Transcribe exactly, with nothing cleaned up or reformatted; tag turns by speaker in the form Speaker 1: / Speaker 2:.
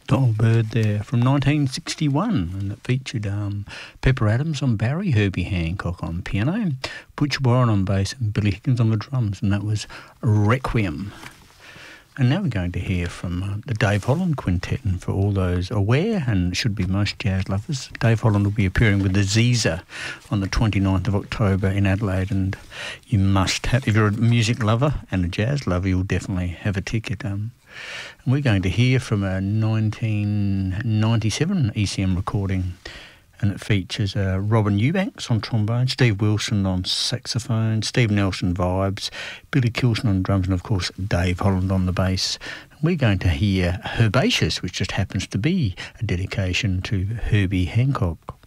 Speaker 1: Donald Byrd there from nineteen sixty-one, and it featured um, Pepper Adams on Barry, Herbie Hancock on piano, Butch Warren on bass and Billy Higgins on the drums, and that was Requiem. And now we're going to hear from uh, the Dave Holland Quintet, and for all those aware, and should be most jazz lovers, Dave Holland will be appearing with the Ziza on the twenty-ninth of October in Adelaide, and you must have, if you're a music lover and a jazz lover, you'll definitely have a ticket. Um, and we're going to hear from a nineteen ninety-seven E C M recording, and it features uh, Robin Eubanks on trombone, Steve Wilson on saxophone, Steve Nelson vibes, Billy Kilson on drums, and of course Dave Holland on the bass. And we're going to hear Herbaceous, which just happens to be a dedication to Herbie Hancock.